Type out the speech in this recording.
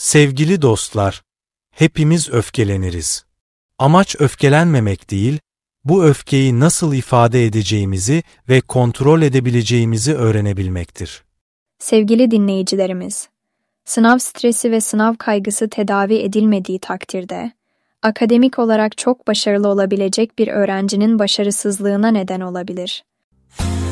Sevgili dostlar, hepimiz öfkeleniriz. Amaç öfkelenmemek değil, bu öfkeyi nasıl ifade edeceğimizi ve kontrol edebileceğimizi öğrenebilmektir. Sevgili dinleyicilerimiz, sınav stresi ve sınav kaygısı tedavi edilmediği takdirde, akademik olarak çok başarılı olabilecek bir öğrencinin başarısızlığına neden olabilir.